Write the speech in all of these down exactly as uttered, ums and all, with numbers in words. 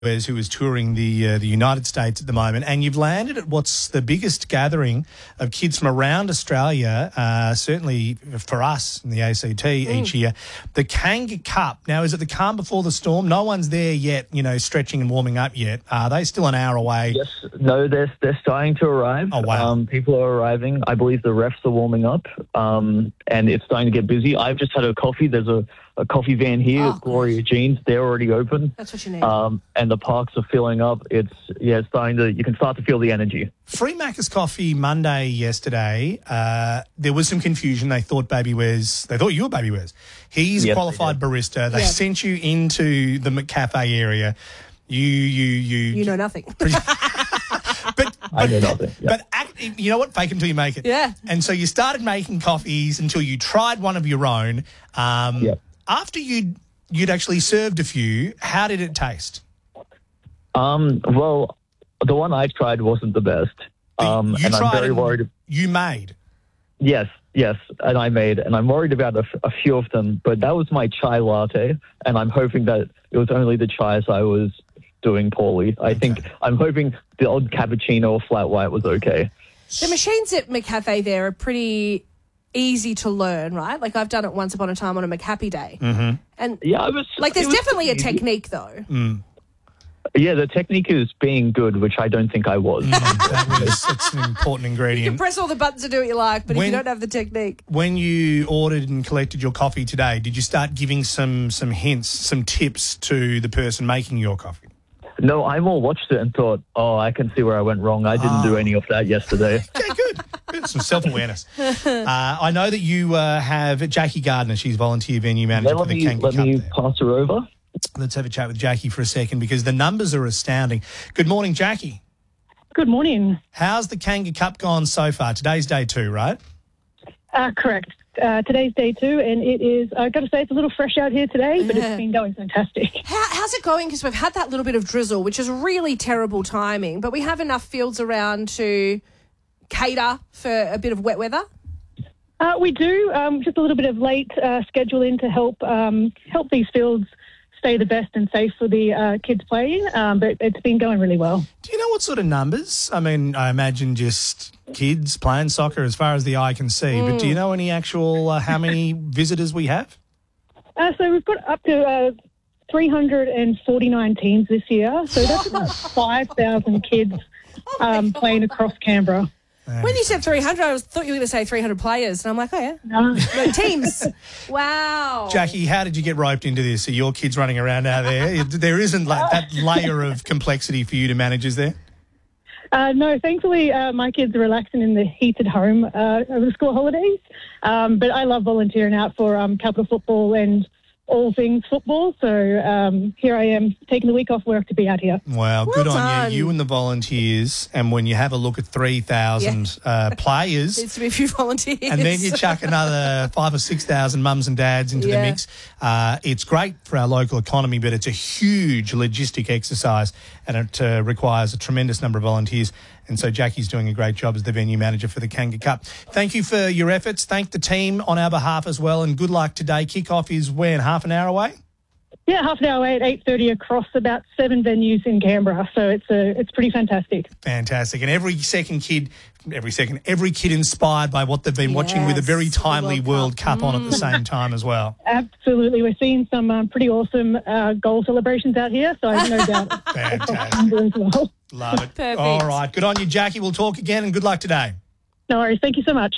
Wes, who is touring the uh, the United States at the moment, and you've landed at what's the biggest gathering of kids from around Australia, uh, certainly for us in the A C T mm. each year, the Kanga Cup. Now, is it the calm before the storm? No one's there yet, you know, stretching and warming up yet. Are they still an hour away? Yes, no, they're, they're starting to arrive. Oh, wow. Um, people are arriving. I believe the refs are warming up, um, and it's starting to get busy. I've just had a coffee. There's a, a coffee van here, oh, Gloria Jeans. They're already open. That's what you need. Um, and the parks are filling up. It's, yeah, it's starting to, you can start to feel the energy. Free Macca's Coffee Monday yesterday, uh, there was some confusion. They thought Baby Wes, they thought you were Baby Wes. He's Yes, a qualified they barista. They Yeah. sent you into the McCafe area. You, you, you. You know nothing. but, I know but, nothing. Yeah. but act, you know what? Fake until you make it. Yeah. And so you started making coffees until you tried one of your own. Um, Yep. After you'd, you'd actually served a few, how did it taste? Um, well, the one I tried wasn't the best. Um, you and tried I'm very and worried. You made. Yes, yes, and I made, and I'm worried about a, f- a few of them, but that was my chai latte, and I'm hoping that it was only the chais I was doing poorly. I think, I'm hoping the odd cappuccino or flat white was okay. The machines at McCafe there are pretty easy to learn, right? Like I've done it once upon a time on a McHappy day. Mm-hmm. And Yeah, I was... like there's it was definitely a easy. technique though. Mm. Yeah, the technique is being good, which I don't think I was. That was that's an important You ingredient. can press all the buttons and do what you like, but When- if you don't have the technique. When you ordered and collected your coffee today, did you start giving some some hints, some tips to the person making your coffee? No, I more watched it and thought, oh, I can see where I went wrong. I didn't do any of that yesterday. Okay, good. Good. Some self-awareness. Uh, I know that you uh, have Jackie Gardner. She's volunteer venue manager Let for the me, Kanga let Cup me there. pass her over. Let's have a chat with Jackie for a second because the numbers are astounding. Good morning, Jackie. Good morning. How's the Kanga Cup gone so far? Today's day two, right? Uh, correct. Uh, today's day two, and it is, I've got to say, it's a little fresh out here today, but Yeah. it's been going fantastic. How, how's it going? Because we've had that little bit of drizzle, which is really terrible timing, but we have enough fields around to cater for a bit of wet weather. Uh, we do, um, just a little bit of late uh, scheduling to help um, help these fields stay the best and safe for the uh, kids playing, um, but it's been going really well. Do you know what sort of numbers? I mean, I imagine just kids playing soccer as far as the eye can see, but do you know any actual uh, how many visitors we have? Uh, so we've got up to uh, three hundred forty-nine teams this year, so that's about five thousand kids um, playing across Canberra. When you said three hundred, I was, thought you were going to say three hundred players, and I'm like, oh, yeah. No. No, teams. Wow. Jackie, how did you get roped into this? Are your kids running around out there? There isn't like that layer of complexity for you to manage, is there? Uh, no, thankfully, uh, my kids are relaxing in the heat at home uh, over the school holidays. Um, but I love volunteering out for um, Capital Football and all things football. So um, here I am taking the week off work to be out here. Wow, good on done. you. You and the volunteers. And when you have a look at three thousand uh, players, Needs to be a few volunteers. and then you chuck another five or six thousand mums and dads into Yeah. the mix. Uh, it's great for our local economy, but it's a huge logistic exercise, and it uh, requires a tremendous number of volunteers. And so Jackie's doing a great job as the venue manager for the Kanga Cup. Thank you for your efforts. Thank the team on our behalf as well, and good luck today. Kickoff is when? Half an hour away? Yeah, half an hour away at eight thirty across about seven venues in Canberra. So it's a, it's pretty fantastic. Fantastic. And every second kid, every second, every kid inspired by what they've been watching with a Yes, very the timely World World Cup. Cup, on at the same time as well. Absolutely. We're seeing some um, pretty awesome uh, goal celebrations out here. So I have no doubt it's Fantastic. Canberra as well. Love it. Perfect. All right. Good on you, Jackie. We'll talk again, and good luck today. No worries. Thank you so much.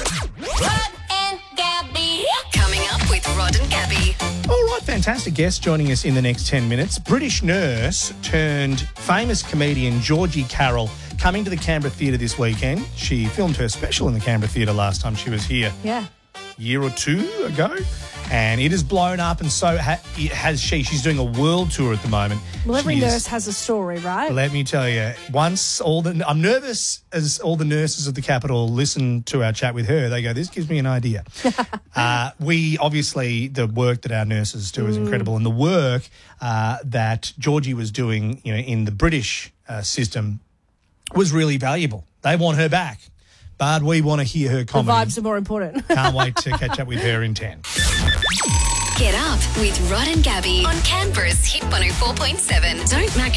Rod and Gabby. Coming up with Rod and Gabby. All right, fantastic guest joining us in the next ten minutes. British nurse turned famous comedian Georgie Carroll coming to the Canberra Theatre this weekend. She filmed her special in the Canberra Theatre last time she was here Yeah. a year or two ago. And it has blown up, and so ha- it has she. She's doing a world tour at the moment. Well, every She is- nurse has a story, right? Let me tell you, once all the... I'm nervous as all the nurses of the capital listen to our chat with her. They go, this gives me an idea. uh, we, obviously, the work that our nurses do is incredible. And the work uh, that Georgie was doing, you know, in the British uh, system was really valuable. They want her back. But we want to hear her The comedy. vibes are more important. Can't wait to catch up with her in ten. Get up with Rod and Gabby on Canberra's Hit one oh four point seven. Don't mac